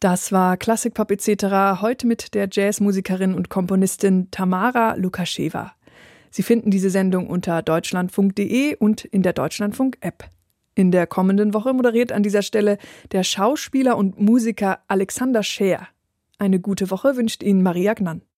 Das war Klassikpop etc. heute mit der Jazzmusikerin und Komponistin Tamara Lukascheva. Sie finden diese Sendung unter deutschlandfunk.de und in der Deutschlandfunk-App. In der kommenden Woche moderiert an dieser Stelle der Schauspieler und Musiker Alexander Scheer. Eine gute Woche wünscht Ihnen Maria Gnann.